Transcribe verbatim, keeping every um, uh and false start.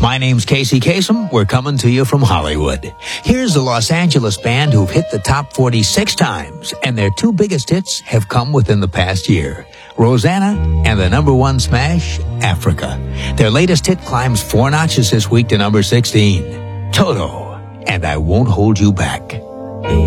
My name's Casey Kasem. We're coming to you from Hollywood. Here's the Los Angeles band who've hit the top forty six times, and their two biggest hits have come within the past year. Rosanna and the number one smash, Africa. Their latest hit climbs four notches this week to number sixteen. Toto, and I Won't Hold You Back.